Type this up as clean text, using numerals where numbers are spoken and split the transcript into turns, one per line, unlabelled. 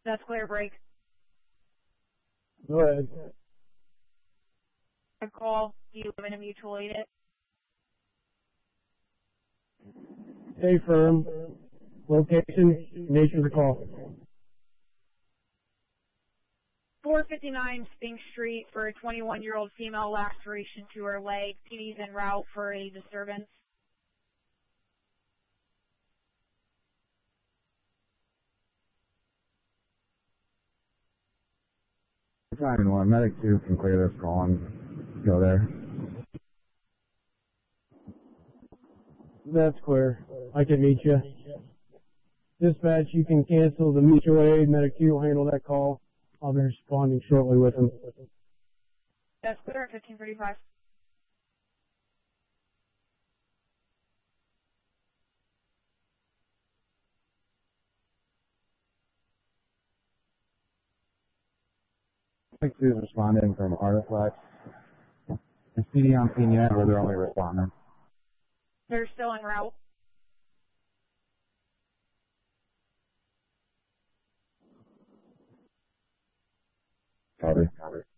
That's clear, break.
Go ahead.
A call. Do you live in a mutual aid?
Hey, firm. Location, nature of the call.
459 Spink Street for a 21-year-old female laceration to her leg. TV's en route for a disturbance.
Battalion 1, Medic 2 can clear this call and go there.
That's clear. I can meet you. Dispatch, you can cancel the mutual aid. Medic 2 will handle that call. I'll be responding shortly with him.
That's clear at 1535.
Medic 2 is responding from Artiflex. And CD on scene yet, or they're only responding?
They're still en route.
Copy.